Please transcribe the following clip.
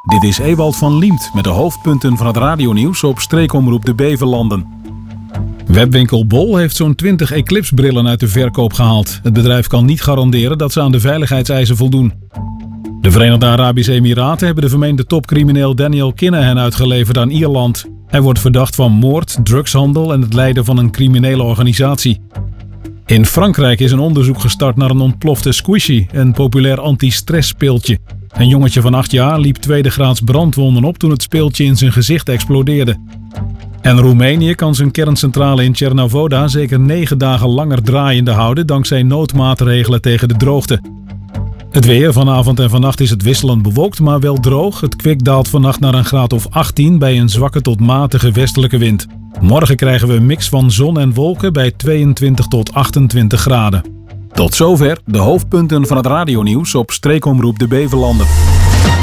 Dit is Ewald van Liemt met de hoofdpunten van het radionieuws op streekomroep de Beverlanden. Webwinkel Bol heeft zo'n 20 Eclipse-brillen uit de verkoop gehaald. Het bedrijf kan niet garanderen dat ze aan de veiligheidseisen voldoen. De Verenigde Arabische Emiraten hebben de vermeende topcrimineel Daniel Kinahan uitgeleverd aan Ierland. Hij wordt verdacht van moord, drugshandel en het leiden van een criminele organisatie. In Frankrijk is een onderzoek gestart naar een ontplofte squishy, een populair anti-stress-speeltje. Een jongetje van 8 jaar liep tweede graads brandwonden op toen het speeltje in zijn gezicht explodeerde. En Roemenië kan zijn kerncentrale in Cernavoda zeker 9 dagen langer draaiende houden dankzij noodmaatregelen tegen de droogte. Het weer, vanavond en vannacht is het wisselend bewolkt, maar wel droog. Het kwik daalt vannacht naar een graad of 18 bij een zwakke tot matige westelijke wind. Morgen krijgen we een mix van zon en wolken bij 22 tot 28 graden. Tot zover de hoofdpunten van het radionieuws op streekomroep de Beverlanden.